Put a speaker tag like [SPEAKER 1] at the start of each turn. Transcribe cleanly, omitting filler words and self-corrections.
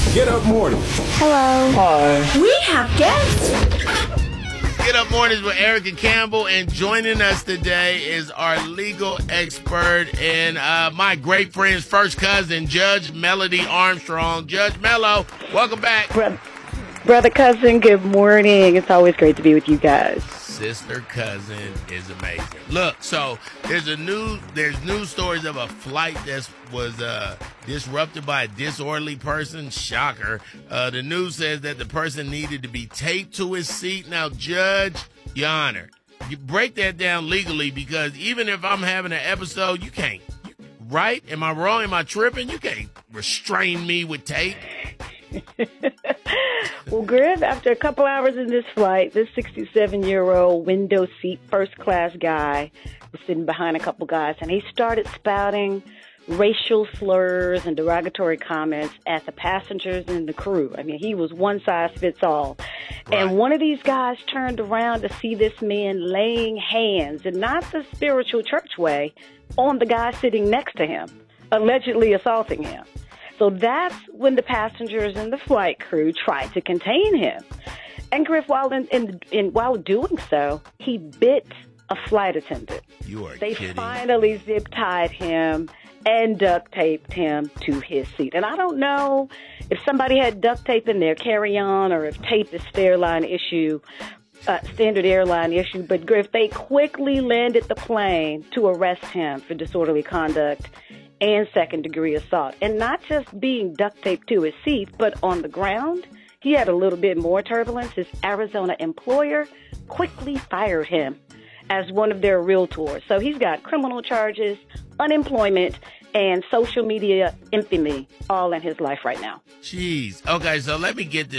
[SPEAKER 1] Get Up Morning.
[SPEAKER 2] Hello.
[SPEAKER 3] Hi.
[SPEAKER 2] We have guests.
[SPEAKER 4] Get Up Mornings with Erica Campbell, and joining us today is our legal expert and my great friend's first cousin, Judge Melody Armstrong. Judge Mello, welcome back.
[SPEAKER 5] Brother cousin, good morning. It's always great to be with you guys.
[SPEAKER 4] Sister cousin is amazing. Look, so there's news stories of a flight that was disrupted by a disorderly person. Shocker. The news says that the person needed to be taped to his seat. Now, Judge, Your Honor, you break that down legally, because even if I'm having an episode, you can't. Right? Am I wrong? Am I tripping? You can't restrain me with tape.
[SPEAKER 5] Well, Griff, after a couple hours in this flight, this 67-year-old window seat first-class guy was sitting behind a couple guys, and he started spouting racial slurs and derogatory comments at the passengers and the crew. I mean, he was one size fits all. Right. And one of these guys turned around to see this man laying hands, and not the spiritual church way, on the guy sitting next to him, allegedly assaulting him. So that's when the passengers and the flight crew tried to contain him. And Griff, while doing so, he bit a flight attendant.
[SPEAKER 4] You are
[SPEAKER 5] They
[SPEAKER 4] kidding.
[SPEAKER 5] finally zip-tied him and duct taped him to his seat. And I don't know if somebody had duct tape in their carry-on or if tape is standard airline issue. But Griff, they quickly landed the plane to arrest him for disorderly conduct and second-degree assault. And not just being duct taped to his seat, but on the ground, he had a little bit more turbulence. His Arizona employer quickly fired him as one of their realtors. So he's got criminal charges, unemployment, and social media infamy all in his life right now.
[SPEAKER 4] Jeez. Okay, so let me get this